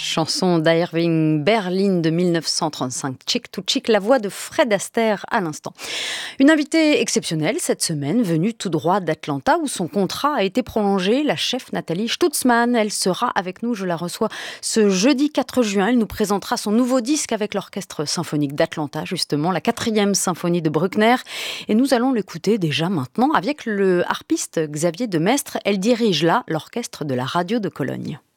chanson d'Irving Berlin de 1935, Chick to Chick, la voix de Fred Astaire à l'instant. Une invitée exceptionnelle cette semaine, venue tout droit d'Atlanta où son contrat a été prolongé, la chef Nathalie Stutzmann. Elle sera avec nous, je la reçois ce jeudi 4 juin. Elle nous présentera son nouveau disque avec l'Orchestre symphonique d'Atlanta, justement, la 4e symphonie de Bruckner. Et nous allons l'écouter déjà maintenant avec le harpiste Xavier Demestre. Elle dirige là l'orchestre de la radio de Cologne.